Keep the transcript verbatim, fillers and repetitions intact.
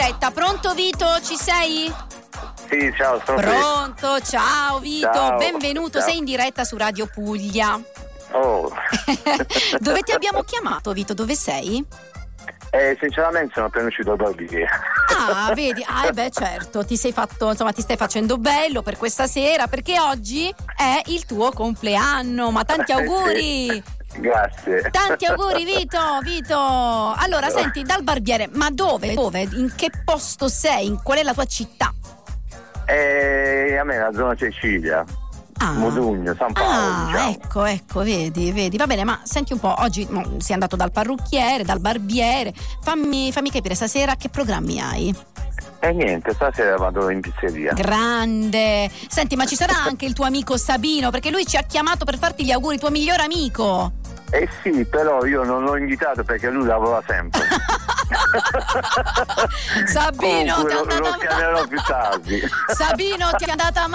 diretta. Pronto Vito, ci sei? Sì, ciao, sono Pronto, ciao Vito, ciao. benvenuto, Ciao. sei in diretta su Radio Puglia. Oh. Dove ti abbiamo chiamato Vito, dove sei? Eh, sinceramente sono appena uscito da Olbia. Ah, vedi, ah, eh beh certo, ti sei fatto, insomma ti stai facendo bello per questa sera, perché oggi è il tuo compleanno, ma tanti auguri! Grazie. Tanti auguri Vito, Vito. Allora senti, dal barbiere, ma dove? Dove? In che posto sei? In qual è la tua città? Eh, a me la zona Sicilia. Ah. Modugno, San Paolo, Ah, diciamo. ecco, ecco, vedi, vedi. Va bene, ma senti un po', oggi mo, sei andato dal parrucchiere, dal barbiere. Fammi, fammi capire, stasera che programmi hai? E niente, stasera vado in pizzeria. Grande. Senti, ma ci sarà anche il tuo amico Sabino, perché lui ci ha chiamato per farti gli auguri, tuo miglior amico. Eh sì, però io non l'ho invitato perché lui lavora sempre. Sabino, Comunque, ti è lo, andata lo chiamerò più tardi. Sabino, ti è andata